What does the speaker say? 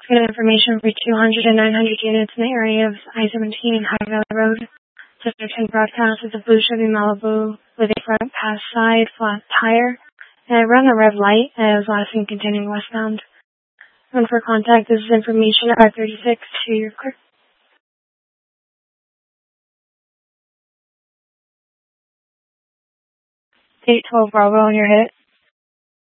Good information for 200 and 900 units in the area of I-17 and High Valley Road. Subject 10 broadcast is a blue Chevy Malibu with a front pass side flat tire. And I run a red light and it was last seen continuing westbound. And for contact, this is information at R36 to your clerk. 812 Bravo on your hit.